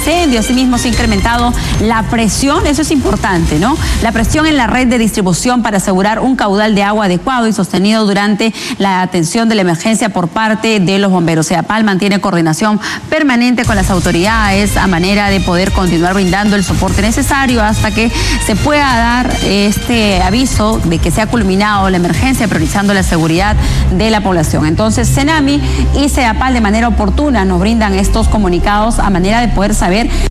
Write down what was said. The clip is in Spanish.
incendio. Asimismo, se ha incrementado la presión, eso es importante, ¿no? La presión en la red de distribución para asegurar un caudal de agua adecuado y sostenido durante la atención de la emergencia por parte de los bomberos. CEDAPAL mantiene coordinación permanente con las autoridades a manera de poder continuar brindando el soporte necesario hasta que se pueda dar este aviso de que se ha culminado la emergencia, priorizando la seguridad de la población. Entonces, CENAMI y CEDAPAL de manera oportuna nos brindan estos comunicados a manera de poder saber